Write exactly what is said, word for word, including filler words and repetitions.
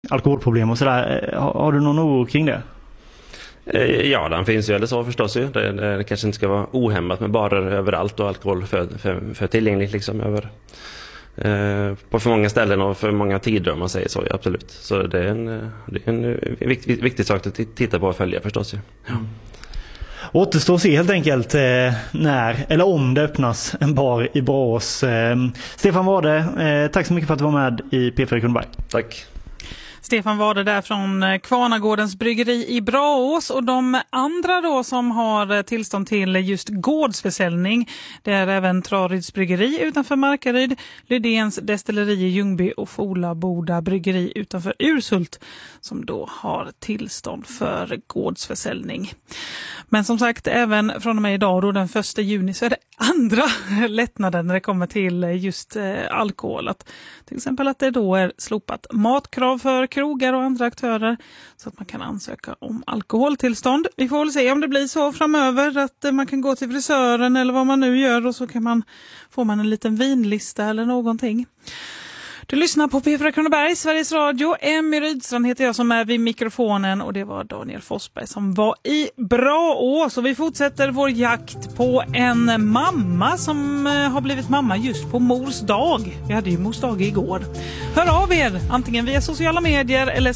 alkoholproblem och sådär. Har, har du någon oro kring det? Ja, den finns ju eller så förstås ju. Det, det kanske inte ska vara ohämmat med barer överallt och alkohol för, för, för tillgängligt liksom över eh, på för många ställen och för många tider om man säger så, ja, absolut. Så det är en, det är en viktig, viktig sak att titta på och följa förstås ju. Ja. Mm. Återstår att se helt enkelt eh, när eller om det öppnas en bar i Borås. Eh, Stefan Wade, eh, tack så mycket för att du var med i P fyra Kronoberg. Tack. Stefan Wade där från Kvarnagårdens bryggeri i Braås, och de andra då som har tillstånd till just gårdsförsäljning, det är även Traryds bryggeri utanför Markaryd, Lydéns destilleri i Ljungby och Folaboda bryggeri utanför Urshult som då har tillstånd för gårdsförsäljning. Men som sagt, även från och med idag då den första juni så är det andra lättnader när det kommer till just eh, alkohol. Att, till exempel att det då är slopat matkrav för krogar och andra aktörer så att man kan ansöka om alkoholtillstånd. Vi får väl se om det blir så framöver att eh, man kan gå till frisören eller vad man nu gör och så kan man, får man en liten vinlista eller någonting. Du lyssnar på P fyra Kronoberg, Sveriges Radio. Emmy Rydstrand heter jag som är vid mikrofonen och det var Daniel Forsberg som var i Braås. Och vi fortsätter vår jakt på en mamma som har blivit mamma just på mors dag. Vi hade ju mors dag igår. Hör av er, antingen via sociala medier eller